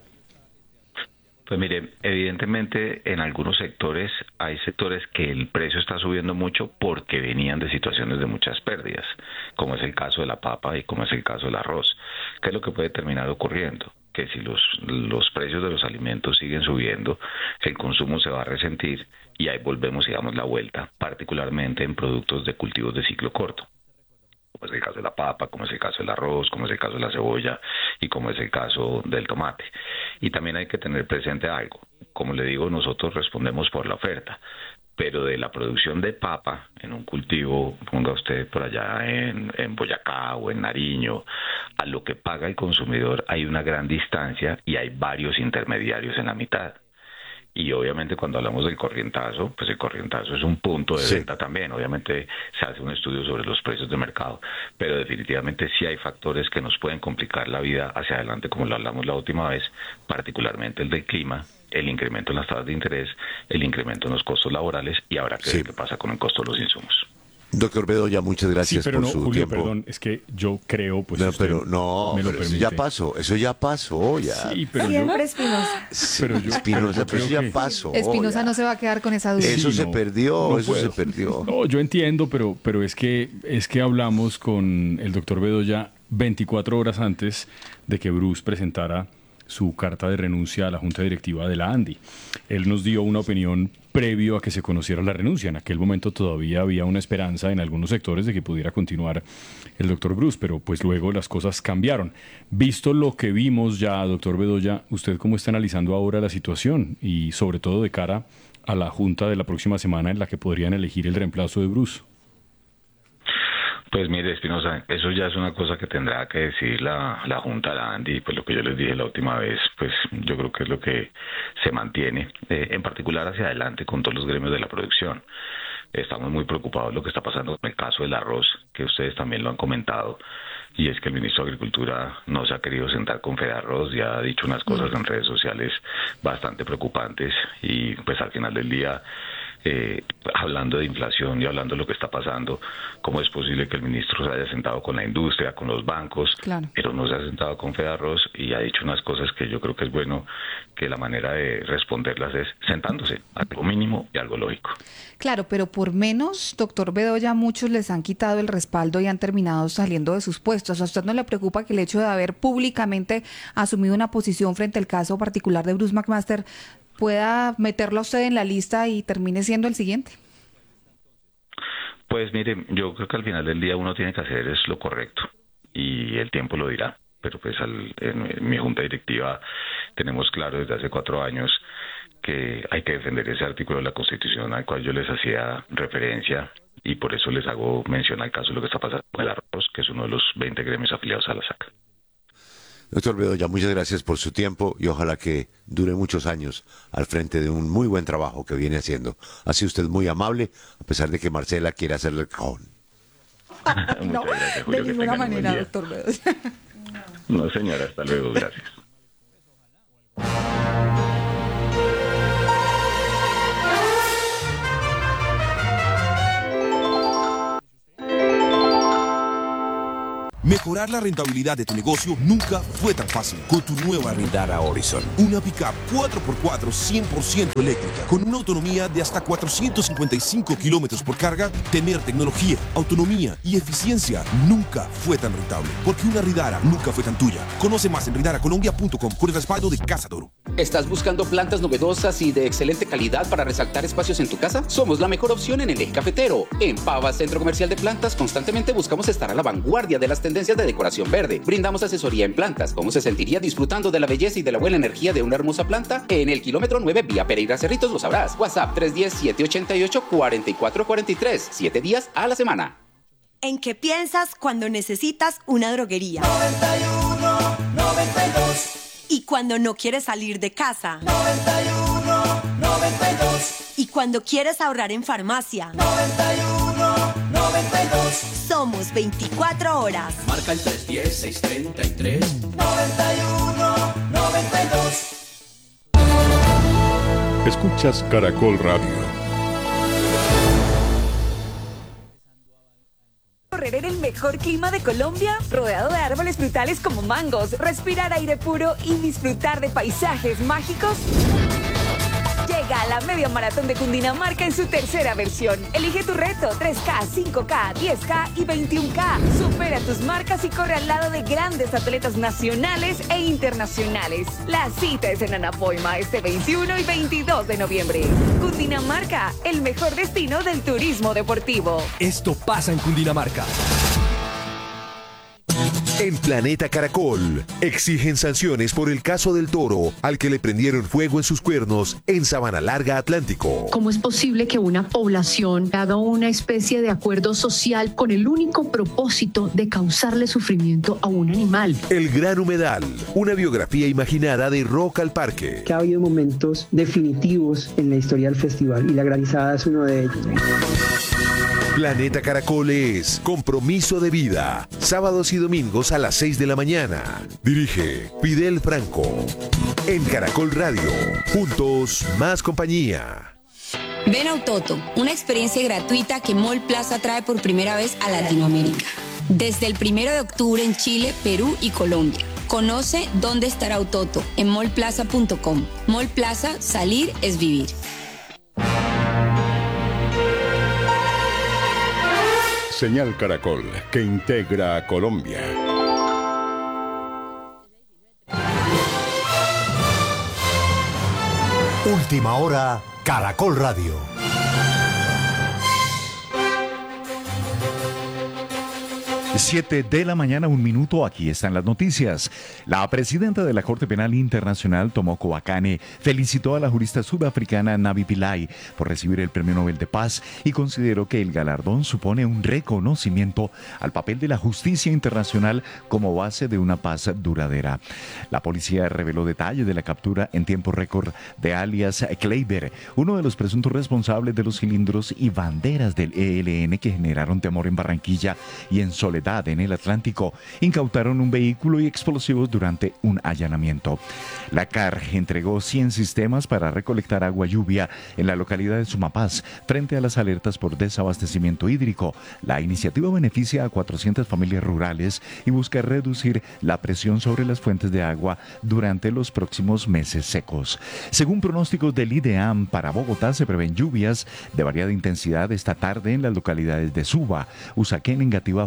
Pues mire, evidentemente en algunos sectores hay sectores que el precio está subiendo mucho porque venían de situaciones de muchas pérdidas, como es el caso de la papa y como es el caso del arroz. ¿Qué es lo que puede terminar ocurriendo? Que si los precios de los alimentos siguen subiendo, el consumo se va a resentir y ahí volvemos y damos la vuelta, particularmente en productos de cultivos de ciclo corto, como es el caso de la papa, como es el caso del arroz, como es el caso de la cebolla y como es el caso del tomate. Y también hay que tener presente algo, como le digo, nosotros respondemos por la oferta, pero de la producción de papa en un cultivo, ponga usted por allá en Boyacá o en Nariño, a lo que paga el consumidor hay una gran distancia y hay varios intermediarios en la mitad. Y obviamente cuando hablamos del corrientazo, pues el corrientazo es un punto de venta también. Obviamente se hace un estudio sobre los precios de mercado, pero definitivamente sí hay factores que nos pueden complicar la vida hacia adelante, como lo hablamos la última vez, particularmente el del clima, el incremento en las tasas de interés, el incremento en los costos laborales y ahora qué pasa con el costo de los insumos. Doctor Bedoya, muchas gracias por su Julio, tiempo. Perdón, es que yo creo, pues. No, pero eso ya pasó, ya. Sí, pero siempre Espinosa. Espinosa, pero eso ya pasó. Espinosa no se va a quedar con esa duda. Eso se perdió, se perdió. No, yo entiendo, pero es que hablamos con el doctor Bedoya 24 horas antes de que Bruce presentara su carta de renuncia a la Junta Directiva de la ANDI. Él nos dio una opinión previo a que se conociera la renuncia. En aquel momento todavía había una esperanza en algunos sectores de que pudiera continuar el doctor Bruce, pero pues luego las cosas cambiaron. Visto lo que vimos ya, doctor Bedoya, ¿usted cómo está analizando ahora la situación? Y sobre todo de cara a la Junta de la próxima semana en la que podrían elegir el reemplazo de Bruce. Pues mire, Espinosa, eso ya es una cosa que tendrá que decir la Junta de la ANDI, pues lo que yo les dije la última vez, pues yo creo que es lo que se mantiene, en particular hacia adelante con todos los gremios de la producción. Estamos muy preocupados de lo que está pasando con el caso del arroz, que ustedes también lo han comentado, y es que el ministro de Agricultura no se ha querido sentar con Fedarroz y ha dicho unas cosas en redes sociales bastante preocupantes, y pues al final del día, hablando de inflación y hablando de lo que está pasando, ¿cómo es posible que el ministro se haya sentado con la industria, con los bancos, pero no se ha sentado con Fedarroz y ha dicho unas cosas que yo creo que es bueno que la manera de responderlas es sentándose, algo mínimo y algo lógico? Claro, pero por menos, doctor Bedoya, muchos les han quitado el respaldo y han terminado saliendo de sus puestos. ¿A usted no le preocupa que el hecho de haber públicamente asumido una posición frente al caso particular de Bruce McMaster pueda meterlo a usted en la lista y termine siendo el siguiente? Pues mire, yo creo que al final del día uno tiene que hacer es lo correcto y el tiempo lo dirá, pero pues en mi junta directiva tenemos claro desde hace 4 años que hay que defender ese artículo de la Constitución al cual yo les hacía referencia, y por eso les hago mención al caso de lo que está pasando con el arroz, que es uno de los 20 gremios afiliados a la SAC. Doctor Bedoya, muchas gracias por su tiempo y ojalá que dure muchos años al frente de un muy buen trabajo que viene haciendo. Ha sido usted muy amable, a pesar de que Marcela quiere hacerle el cajón. No, gracias, Julio, de ninguna manera, doctor Bedoya. No, señora, hasta luego, gracias. Mejorar la rentabilidad de tu negocio nunca fue tan fácil con tu nueva Rendara Horizon. Una pickup 4x4 100% eléctrica con una autonomía de hasta 455 kilómetros por carga. Tener tecnología, autonomía y eficiencia nunca fue tan rentable, porque una Rendara nunca fue tan tuya. Conoce más en rendaracolombia.com con el respaldo de Casa Toro. ¿Estás buscando plantas novedosas y de excelente calidad para resaltar espacios en tu casa? Somos la mejor opción en el eje cafetero. En Pava, Centro Comercial de Plantas, constantemente buscamos estar a la vanguardia de las tendencias de decoración verde. Brindamos asesoría en plantas. ¿Cómo se sentiría disfrutando de la belleza y de la buena energía de una hermosa planta? En el kilómetro 9 vía Pereira Cerritos lo sabrás. WhatsApp 310-788-4443. 7 días a la semana. ¿En qué piensas cuando necesitas una droguería? 91, 92. Y cuando no quieres salir de casa. 91, 92. Y cuando quieres ahorrar en farmacia. 91, 92. Somos 24 horas. Marca el 310-633. 91, 92. Escuchas Caracol Radio. Correr en el mejor clima de Colombia, rodeado de árboles frutales como mangos, respirar aire puro y disfrutar de paisajes mágicos. Llega a la Media Maratón de Cundinamarca en su tercera versión. Elige tu reto, 3K, 5K, 10K y 21K. Supera tus marcas y corre al lado de grandes atletas nacionales e internacionales. La cita es en Anapoima este 21 y 22 de noviembre. Cundinamarca, el mejor destino del turismo deportivo. Esto pasa en Cundinamarca. En Planeta Caracol, exigen sanciones por el caso del toro al que le prendieron fuego en sus cuernos en Sabana Larga, Atlántico. ¿Cómo es posible que una población haga una especie de acuerdo social con el único propósito de causarle sufrimiento a un animal? El Gran Humedal, una biografía imaginada de Rock al Parque. Que ha habido momentos definitivos en la historia del festival y la granizada es uno de ellos. Planeta Caracol es Compromiso de Vida. Sábados y domingos a las 6 de la mañana. Dirige Fidel Franco. En Caracol Radio. Juntos, más compañía. Ven a Autoto, una experiencia gratuita que Mall Plaza trae por primera vez a Latinoamérica. Desde el 1 de octubre en Chile, Perú y Colombia. Conoce dónde estará Autoto en mallplaza.com. Mall Plaza, salir es vivir. Señal Caracol, que integra a Colombia. Última hora, Caracol Radio. 7 de la mañana, 1 minuto, aquí están las noticias. La presidenta de la Corte Penal Internacional, Tomoko Wakane, felicitó a la jurista sudafricana Navi Pillay por recibir el Premio Nobel de Paz y consideró que el galardón supone un reconocimiento al papel de la justicia internacional como base de una paz duradera. La policía reveló detalles de la captura en tiempo récord de alias Kleiber, uno de los presuntos responsables de los cilindros y banderas del ELN que generaron temor en Barranquilla y en Soledad, en el Atlántico. Incautaron un vehículo y explosivos durante un allanamiento. La CARG entregó 100 sistemas para recolectar agua lluvia en la localidad de Sumapaz frente a las alertas por desabastecimiento hídrico. La iniciativa beneficia a 400 familias rurales y busca reducir la presión sobre las fuentes de agua durante los próximos meses secos. Según pronósticos del IDEAM, para Bogotá se prevén lluvias de variada intensidad esta tarde en las localidades de Suba, Usaquén, Engativá, Fontibón,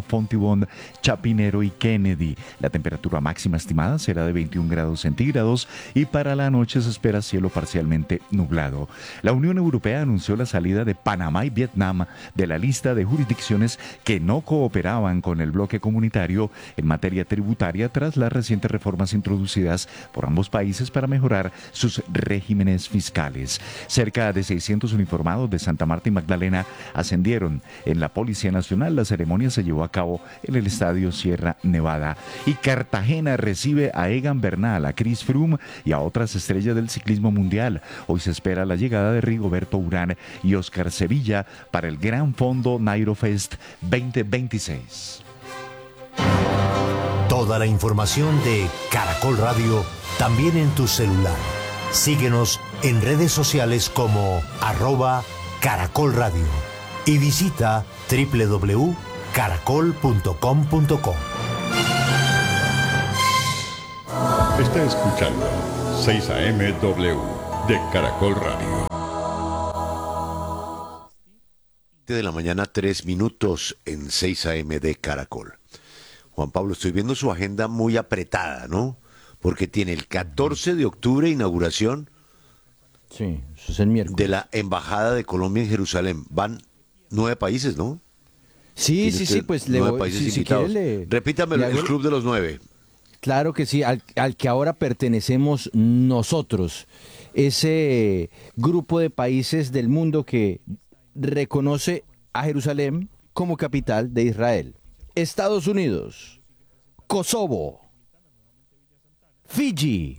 Bond, Chapinero y Kennedy. La temperatura máxima estimada será de 21 grados centígrados y para la noche se espera cielo parcialmente nublado. La Unión Europea anunció la salida de Panamá y Vietnam de la lista de jurisdicciones que no cooperaban con el bloque comunitario en materia tributaria tras las recientes reformas introducidas por ambos países para mejorar sus regímenes fiscales. Cerca de 600 uniformados de Santa Marta y Magdalena ascendieron en la Policía Nacional. La ceremonia se llevó a cabo en el Estadio Sierra Nevada. Y Cartagena recibe a Egan Bernal, a Chris Froome y a otras estrellas del ciclismo mundial. Hoy se espera la llegada de Rigoberto Urán y Oscar Sevilla para el Gran Fondo Nairo Fest 2026. Toda la información de Caracol Radio también en tu celular. Síguenos en redes sociales como @Caracol Radio y visita www.caracol.com.co. Está escuchando 6 AM/W de Caracol Radio. De la mañana, 3 minutos en 6 AM de Caracol. Juan Pablo, estoy viendo su agenda muy apretada, ¿no? Porque tiene el 14 de octubre inauguración. Sí, eso es el miércoles. De la Embajada de Colombia en Jerusalén. Van 9 países, ¿no? Sí, pues 9 países invitados. Repítame el club de los 9. Claro que sí, al que ahora pertenecemos nosotros. Ese grupo de países del mundo que reconoce a Jerusalén como capital de Israel. Estados Unidos, Kosovo, Fiji,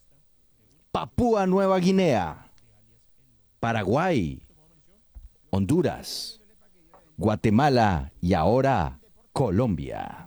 Papúa Nueva Guinea, Paraguay, Honduras, Guatemala y ahora Colombia.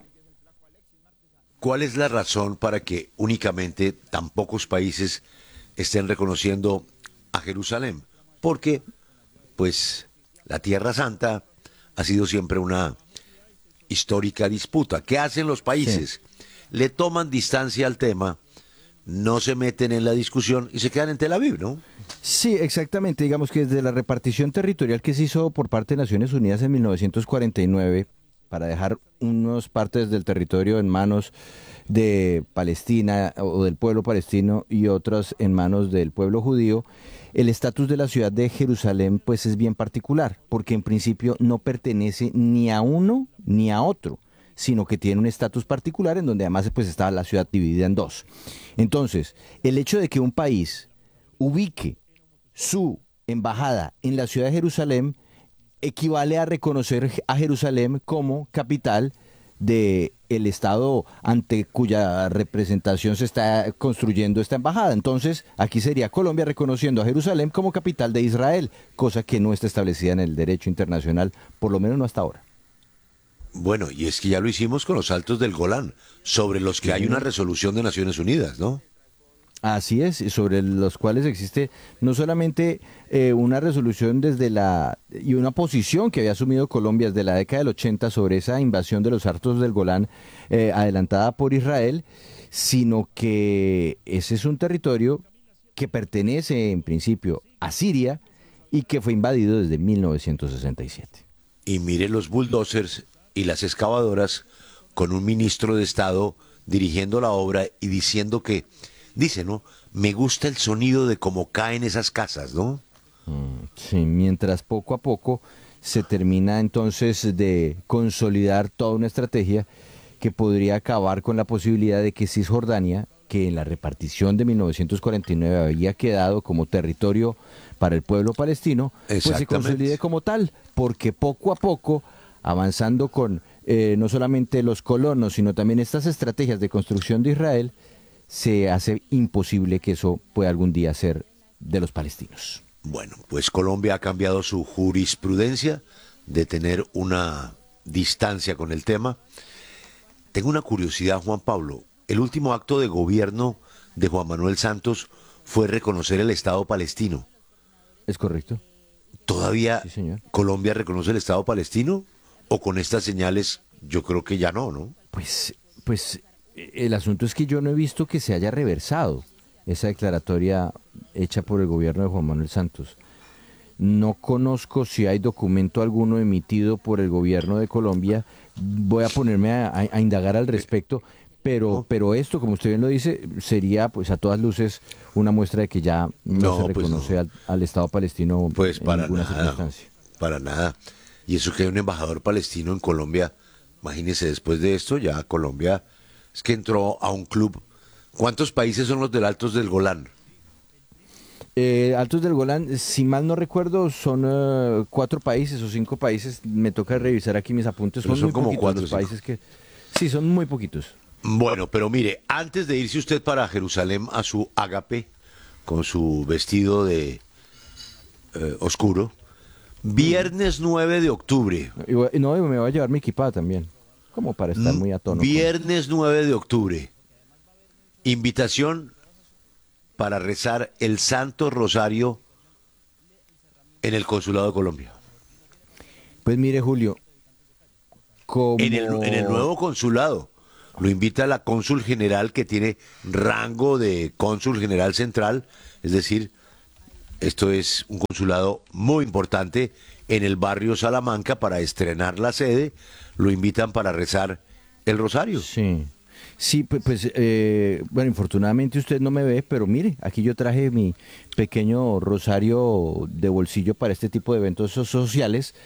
¿Cuál es la razón para que únicamente tan pocos países estén reconociendo a Jerusalén? Porque, pues, la Tierra Santa ha sido siempre una histórica disputa. ¿Qué hacen los países? Sí. Le toman distancia al tema, no se meten en la discusión y se quedan en Tel Aviv, ¿no? Sí, exactamente. Digamos que desde la repartición territorial que se hizo por parte de Naciones Unidas en 1949, para dejar unas partes del territorio en manos de Palestina o del pueblo palestino y otras en manos del pueblo judío, el estatus de la ciudad de Jerusalén pues es bien particular, porque en principio no pertenece ni a uno ni a otro, sino que tiene un estatus particular en donde además pues está la ciudad dividida en dos. Entonces, el hecho de que un país ubique su embajada en la ciudad de Jerusalén equivale a reconocer a Jerusalén como capital del estado ante cuya representación se está construyendo esta embajada. Entonces, aquí sería Colombia reconociendo a Jerusalén como capital de Israel, cosa que no está establecida en el derecho internacional, por lo menos no hasta ahora. Bueno, y es que ya lo hicimos con los Altos del Golán, sobre los que hay una resolución de Naciones Unidas, ¿no? Así es, sobre los cuales existe no solamente una resolución y una posición que había asumido Colombia desde la década del 80 sobre esa invasión de los Altos del Golán adelantada por Israel, sino que ese es un territorio que pertenece en principio a Siria y que fue invadido desde 1967. Y mire los bulldozers y las excavadoras con un ministro de Estado dirigiendo la obra y diciendo que, dice, ¿no? Me gusta el sonido de cómo caen esas casas, ¿no? Sí, mientras poco a poco se termina entonces de consolidar toda una estrategia que podría acabar con la posibilidad de que Cisjordania, que en la repartición de 1949 había quedado como territorio para el pueblo palestino, pues se consolide como tal, porque poco a poco, avanzando con no solamente los colonos, sino también estas estrategias de construcción de Israel, se hace imposible que eso pueda algún día ser de los palestinos. Bueno, pues Colombia ha cambiado su jurisprudencia de tener una distancia con el tema. Tengo una curiosidad, Juan Pablo. El último acto de gobierno de Juan Manuel Santos fue reconocer el Estado palestino. ¿Es correcto? ¿Todavía sí, señor. Colombia reconoce el Estado palestino? ¿O con estas señales yo creo que ya no, ¿no? Pues el asunto es que yo no he visto que se haya reversado esa declaratoria hecha por el gobierno de Juan Manuel Santos. No conozco si hay documento alguno emitido por el gobierno de Colombia. Voy a ponerme a indagar al respecto, pero esto, como usted bien lo dice, sería pues a todas luces una muestra de que ya no se reconoce al Estado palestino pues en para ninguna nada, circunstancia. para nada. Y eso que hay un embajador palestino en Colombia, imagínese, después de esto ya Colombia es que entró a un club. ¿Cuántos países son los del Altos del Golán? Altos del Golán, si mal no recuerdo, son 4 países o 5 países. Me toca revisar aquí mis apuntes. Pero son muy como poquitos 4 los o 5. países que... Sí, son muy poquitos. Bueno, pero mire, antes de irse usted para Jerusalén a su ágape, con su vestido de oscuro, viernes 9 de octubre. No, me voy a llevar mi equipada también, como para estar muy a tono. Viernes 9 de octubre, invitación para rezar el Santo Rosario en el Consulado de Colombia. Pues mire, Julio, como... En el nuevo consulado. Lo invita la cónsul general, que tiene rango de cónsul general central, es decir, esto es un consulado muy importante en el barrio Salamanca. Para estrenar la sede, lo invitan para rezar el rosario. Sí, pues bueno, infortunadamente usted no me ve, pero mire, aquí yo traje mi pequeño rosario de bolsillo para este tipo de eventos sociales,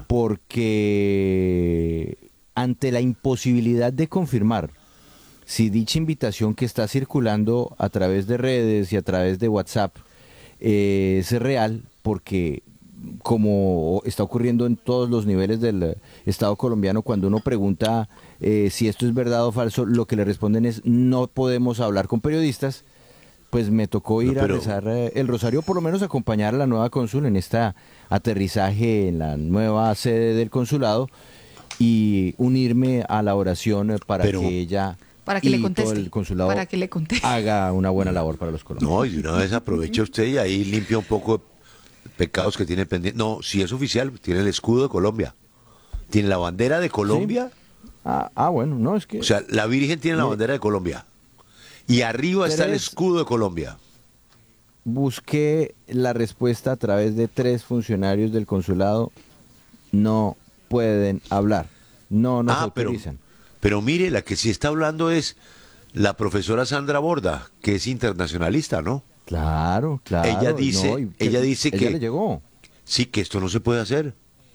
porque ante la imposibilidad de confirmar si dicha invitación que está circulando a través de redes y a través de WhatsApp es real, porque como está ocurriendo en todos los niveles del Estado colombiano, cuando uno pregunta si esto es verdad o falso, lo que le responden es no podemos hablar con periodistas. Pues me tocó ir a rezar el rosario, por lo menos acompañar a la nueva cónsul en este aterrizaje en la nueva sede del consulado y unirme a la oración para que ella todo el consulado haga una buena labor para los colombianos. No, y de una vez aprovecha usted y ahí limpia un poco de pecados que tiene pendiente. No, si es oficial, tiene el escudo de Colombia, tiene la bandera de Colombia. ¿Sí? Bueno, no, es que... O sea, la Virgen tiene la bandera de Colombia y arriba está el escudo de Colombia. Busqué la respuesta a través de 3 funcionarios del consulado. No pueden hablar, no nos autorizan. Pero mire, la que sí está hablando es la profesora Sandra Borda, que es internacionalista, ¿no? Claro. Ella dice, que le llegó. Sí, que esto no se puede hacer.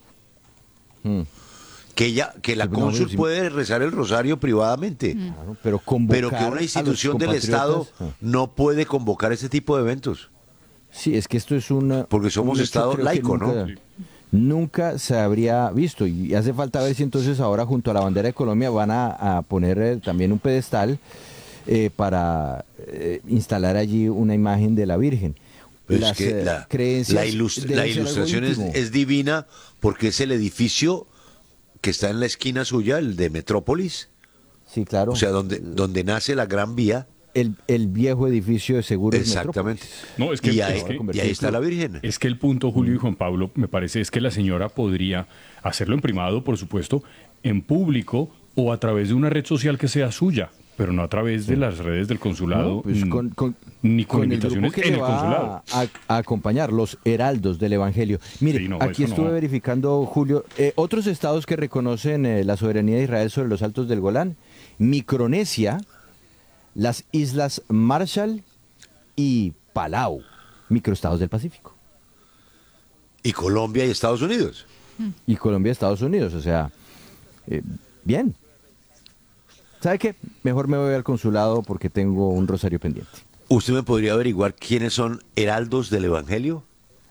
Que la cónsul puede rezar el rosario privadamente, pero que una institución del Estado no puede convocar ese tipo de eventos. Sí, es que esto es porque somos Estado laico, ¿no? Nunca se habría visto, y hace falta ver si entonces ahora junto a la bandera de Colombia van a poner también un pedestal para instalar allí una imagen de la Virgen. Pero es que la ilustración es divina, porque es el edificio que está en la esquina suya, el de Metrópolis. Sí, claro. O sea, donde nace la Gran Vía. El viejo edificio de Seguros. Exactamente. No, y ahí está la Virgen. Es que el punto, Julio y Juan Pablo, me parece, es que la señora podría hacerlo en privado, por supuesto, en público o a través de una red social que sea suya, pero no a través de las redes del consulado, ni con invitaciones en el consulado. A acompañar los heraldos del Evangelio. Mire, aquí estuve verificando, Julio, otros estados que reconocen la soberanía de Israel sobre los Altos del Golán: Micronesia, las Islas Marshall y Palau, microestados del Pacífico. Y Colombia y Estados Unidos. Y Colombia y Estados Unidos, o sea, bien. ¿Sabe qué? Mejor me voy al consulado porque tengo un rosario pendiente. ¿Usted me podría averiguar quiénes son heraldos del Evangelio?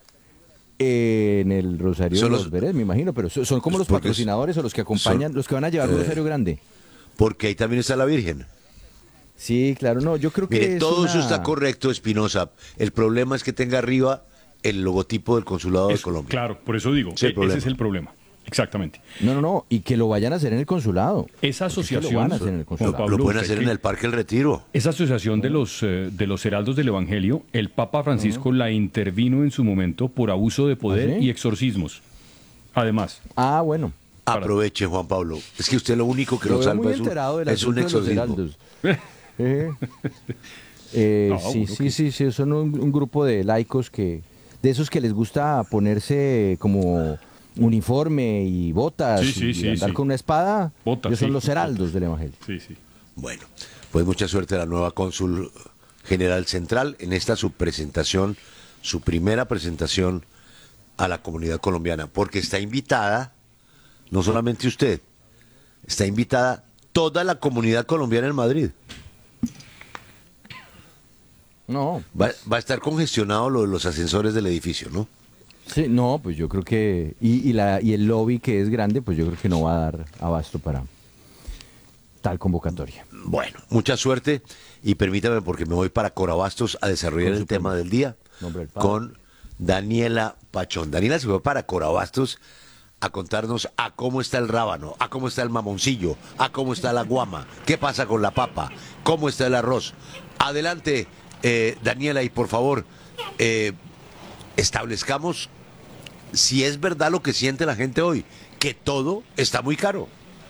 En el rosario los veré, me imagino, pero son como los patrocinadores o los que acompañan, los que van a llevar un rosario grande. Porque ahí también está la Virgen. Sí, claro, no, yo creo que mire, todo eso está correcto, Espinosa. El problema es que tenga arriba el logotipo del Consulado de Colombia. Claro, por eso digo, ese es el problema. Exactamente. No, y que lo vayan a hacer en el consulado. Esa asociación lo pueden hacer en el Parque El Retiro. Esa asociación de los heraldos del Evangelio, el Papa Francisco la intervino en su momento por abuso de poder y exorcismos. Además. Bueno. Aproveche, Juan Pablo. Es que usted lo único que lo salva es un exorcismo. Sí, son un grupo de laicos que de esos que les gusta ponerse como uniforme y botas y andar con una espada. Ellos son los heraldos del Evangelio. Sí, sí. Bueno, pues mucha suerte a la nueva cónsul general central en esta su presentación, su primera presentación a la comunidad colombiana, porque está invitada, no solamente usted, está invitada toda la comunidad colombiana en Madrid. No. Va a estar congestionado los ascensores del edificio, ¿no? Sí, no, pues yo creo que... Y el lobby, que es grande, pues yo creo que no va a dar abasto para tal convocatoria. Bueno, mucha suerte y permítame, porque me voy para Corabastos a desarrollar el tema del día con Daniela Pachón. Daniela se fue para Corabastos a contarnos a cómo está el rábano, a cómo está el mamoncillo, a cómo está la guama, qué pasa con la papa, cómo está el arroz. Adelante, Daniela, y por favor, establezcamos si es verdad lo que siente la gente hoy, que todo está muy caro.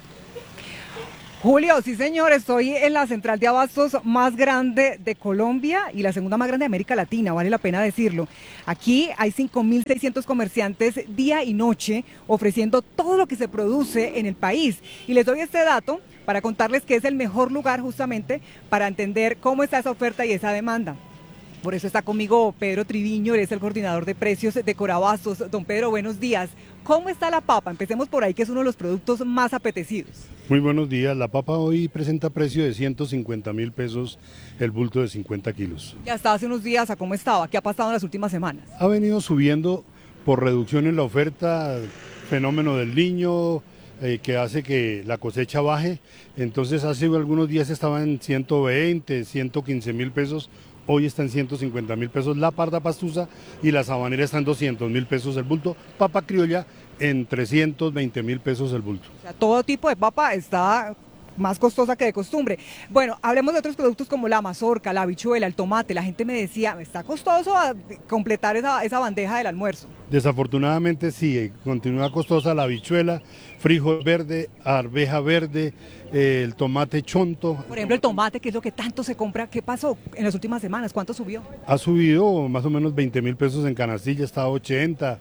Julio, sí señor, estoy en la central de abastos más grande de Colombia y la segunda más grande de América Latina, vale la pena decirlo. Aquí hay 5.600 comerciantes día y noche ofreciendo todo lo que se produce en el país. Y les doy este dato para contarles que es el mejor lugar justamente para entender cómo está esa oferta y esa demanda. Por eso está conmigo Pedro Triviño, él es el coordinador de precios de Corabastos. Don Pedro, buenos días. ¿Cómo está la papa? Empecemos por ahí, que es uno de los productos más apetecidos. Muy buenos días. La papa hoy presenta precio de 150.000 pesos el bulto de 50 kilos. Y hasta hace unos días, ¿a cómo estaba? ¿Qué ha pasado en las últimas semanas? Ha venido subiendo por reducción en la oferta, fenómeno del Niño, que hace que la cosecha baje. Entonces hace algunos días estaba en 120, 115.000 pesos. Hoy está en 150.000 pesos la parda pastusa y la sabanera está en 200.000 pesos el bulto. Papa criolla en 320.000 pesos el bulto. O sea, todo tipo de papa está más costosa que de costumbre. Bueno, hablemos de otros productos como la mazorca, la habichuela, el tomate. La gente me decía, está costoso completar esa bandeja del almuerzo. Desafortunadamente sí, continúa costosa la habichuela, frijol verde, arveja verde, el tomate chonto. Por ejemplo, el tomate, que es lo que tanto se compra, ¿qué pasó en las últimas semanas? ¿Cuánto subió? Ha subido más o menos 20.000 pesos en canastilla, está a 80,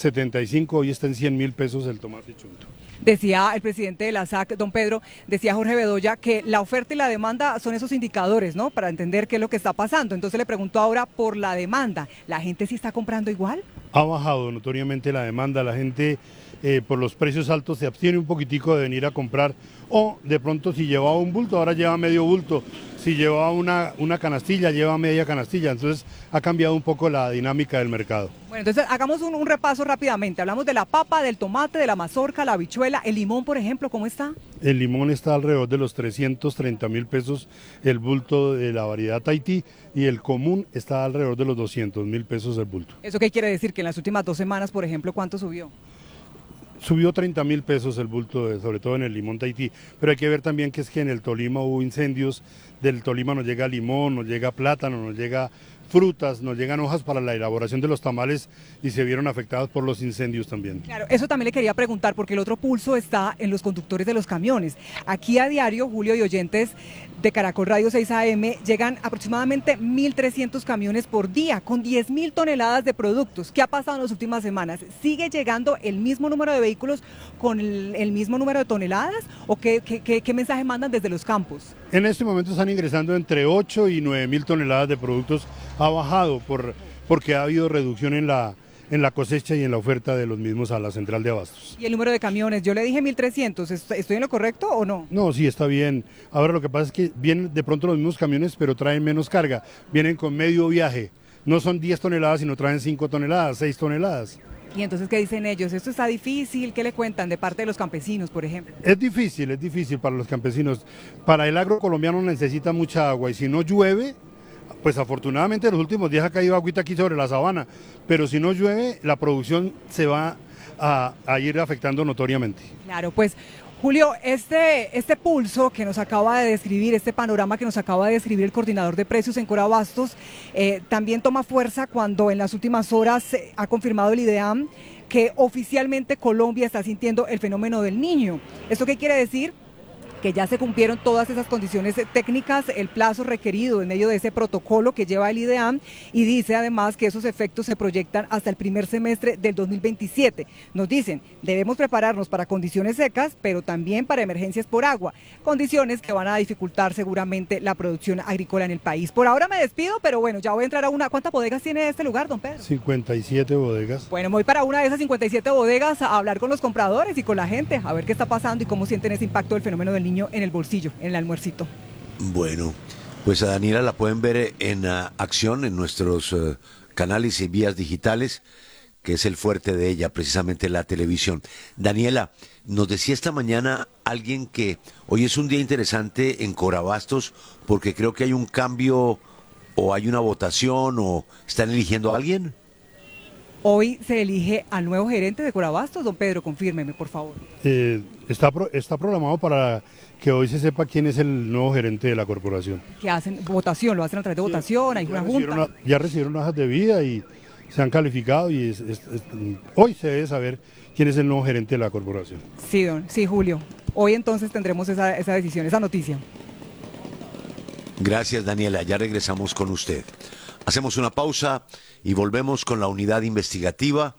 75, hoy está en 100.000 pesos el tomate chonto. Decía el presidente de la SAC, don Pedro, decía Jorge Bedoya, que la oferta y la demanda son esos indicadores, ¿no? Para entender qué es lo que está pasando. Entonces le preguntó ahora por la demanda. ¿La gente sí está comprando igual? Ha bajado notoriamente la demanda, la gente por los precios altos se abstiene un poquitico de venir a comprar, o de pronto si llevaba un bulto, ahora lleva medio bulto, si llevaba una canastilla, lleva media canastilla, entonces ha cambiado un poco la dinámica del mercado. Bueno, entonces hagamos un repaso rápidamente, hablamos de la papa, del tomate, de la mazorca, la habichuela, el limón, por ejemplo, ¿cómo está? El limón está alrededor de los 330.000 pesos el bulto de la variedad Tahití y el común está alrededor de los 200.000 pesos el bulto. ¿Eso qué quiere decir? Que en las últimas 2 semanas, por ejemplo, ¿cuánto subió? Subió 30.000 pesos el bulto, sobre todo en el limón Tahití, pero hay que ver también que es que en el Tolima hubo incendios, del Tolima nos llega limón, nos llega plátano, nos llega frutas, nos llegan hojas para la elaboración de los tamales y se vieron afectados por los incendios también. Claro, eso también le quería preguntar porque el otro pulso está en los conductores de los camiones. Aquí a diario, Julio y oyentes de Caracol Radio 6 AM, llegan aproximadamente 1.300 camiones por día con 10.000 toneladas de productos. ¿Qué ha pasado en las últimas semanas? ¿Sigue llegando el mismo número de vehículos con el mismo número de toneladas o qué mensaje mandan desde los campos? En este momento están ingresando entre 8 y 9.000 toneladas de productos. Ha bajado porque ha habido reducción en la cosecha y en la oferta de los mismos a la central de abastos. ¿Y el número de camiones? Yo le dije 1.300, ¿estoy en lo correcto o no? No, sí, está bien. Ahora lo que pasa es que vienen de pronto los mismos camiones, pero traen menos carga, vienen con medio viaje. No son 10 toneladas, sino traen 5 toneladas, 6 toneladas. ¿Y entonces qué dicen ellos? ¿Esto está difícil? ¿Qué le cuentan de parte de los campesinos, por ejemplo? Es difícil para los campesinos. Para el agro colombiano necesita mucha agua y si no llueve, pues afortunadamente en los últimos días ha caído agüita aquí sobre la sabana, pero si no llueve la producción se va a ir afectando notoriamente. Claro, pues Julio, este pulso que nos acaba de describir, este panorama que nos acaba de describir el coordinador de precios en Corabastos, también toma fuerza cuando en las últimas horas ha confirmado el IDEAM que oficialmente Colombia está sintiendo el fenómeno del Niño. ¿Esto qué quiere decir? que ya se cumplieron todas esas condiciones técnicas, el plazo requerido en medio de ese protocolo que lleva el IDEAM, y dice además que esos efectos se proyectan hasta el primer semestre del 2027. Nos dicen, debemos prepararnos para condiciones secas, pero también para emergencias por agua, condiciones que van a dificultar seguramente la producción agrícola en el país. Por ahora me despido, pero bueno, ya voy a entrar a una... ¿Cuántas bodegas tiene este lugar, don Pedro? 57 bodegas. Bueno, me voy para una de esas 57 bodegas a hablar con los compradores y con la gente, a ver qué está pasando y cómo sienten ese impacto del fenómeno del niño en el bolsillo, en el almuercito. Bueno, pues a Daniela la pueden ver en acción en nuestros canales y vías digitales, que es el fuerte de ella, precisamente la televisión. Daniela, nos decía esta mañana alguien que hoy es un día interesante en Corabastos porque creo que hay un cambio o hay una votación o están eligiendo a alguien. Hoy se elige al nuevo gerente de Corabastos, don Pedro, confírmeme, por favor. Está programado para que hoy se sepa quién es el nuevo gerente de la corporación. ¿Qué hacen? Votación, lo hacen a través de votación, hay una junta. Ya recibieron hojas de vida y se han calificado y hoy se debe saber quién es el nuevo gerente de la corporación. Sí, Julio. Hoy entonces tendremos esa decisión, esa noticia. Gracias, Daniela. Ya regresamos con usted. Hacemos una pausa y volvemos con la unidad investigativa